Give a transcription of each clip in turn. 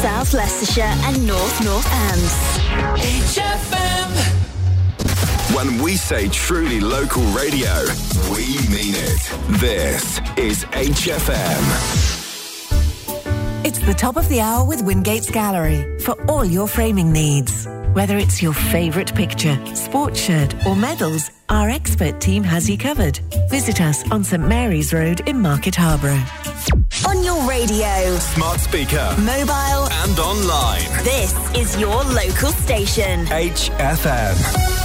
South Leicestershire and North Northants. HFM. When we say truly local radio, we mean it. This is HFM. It's the top of the hour with Wingate's Gallery for all your framing needs. Whether it's your favourite picture, sports shirt or medals, our expert team has you covered. Visit us on St Mary's Road in Market Harborough. On your radio, Smart speaker, mobile and online. This is your local station. HFM.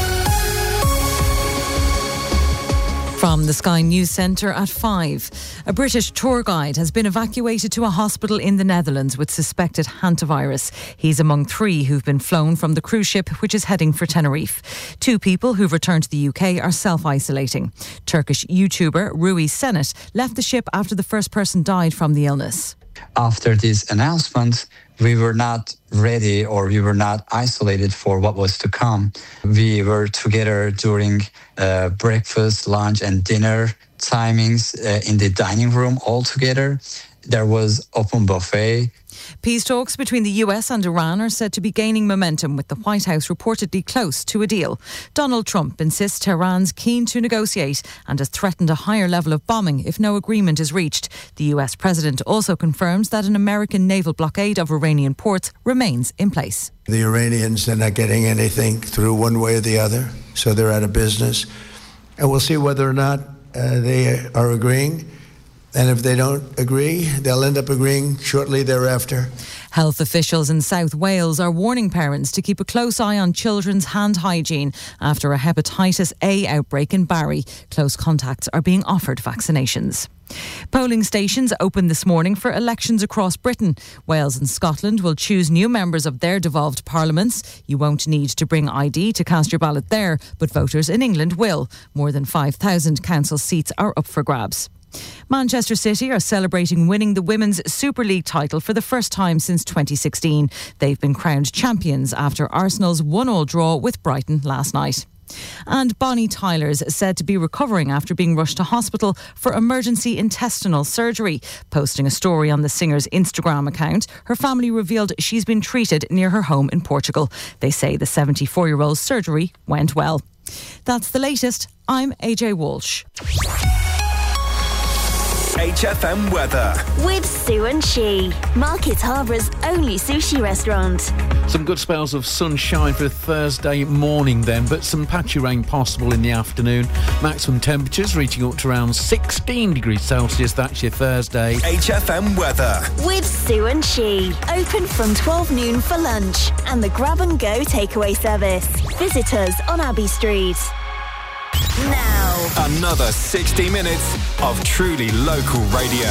From the Sky News Centre at 5. A British tour guide has been evacuated to a hospital in the Netherlands with suspected hantavirus. He's among 3 who've been flown from the cruise ship which is heading for Tenerife. 2 people who've returned to the UK are self-isolating. Turkish YouTuber Rui Senet left the ship after the first person died from the illness. After this announcement, we were not ready or we were not isolated for what was to come. We were together during breakfast, lunch and dinner timings in the dining room all together. There was open buffet. Peace talks between the US and Iran are said to be gaining momentum, with the White House reportedly close to a deal. Donald Trump insists Tehran's keen to negotiate and has threatened a higher level of bombing if no agreement is reached. The US president also confirms that an American naval blockade of Iranian ports remains in place. The Iranians, they're not getting anything through one way or the other, so they're out of business. And we'll see whether or not they are agreeing. And if they don't agree, they'll end up agreeing shortly thereafter. Health officials in South Wales are warning parents to keep a close eye on children's hand hygiene after a hepatitis A outbreak in Barry. Close contacts are being offered vaccinations. Polling stations opened this morning for elections across Britain. Wales and Scotland will choose new members of their devolved parliaments. You won't need to bring ID to cast your ballot there, but voters in England will. More than 5,000 council seats are up for grabs. Manchester City are celebrating winning the Women's Super League title for the first time since 2016. They've been crowned champions after Arsenal's 1-1 draw with Brighton last night. And Bonnie Tyler's said to be recovering after being rushed to hospital for emergency intestinal surgery. Posting a story on the singer's Instagram account, her family revealed she's been treated near her home in Portugal. They say the 74-year-old's surgery went well. That's the latest. I'm AJ Walsh. HFM weather with Sue and She, Market Harbour's only sushi restaurant. Some good spells of sunshine for Thursday morning then, but some patchy rain possible in the afternoon. Maximum temperatures reaching up to around 16 degrees Celsius. That's your Thursday. HFM weather with Sue and She, open from 12 noon for lunch and the grab and go takeaway service. Visit us on Abbey Street. Now, another 60 minutes of truly local radio.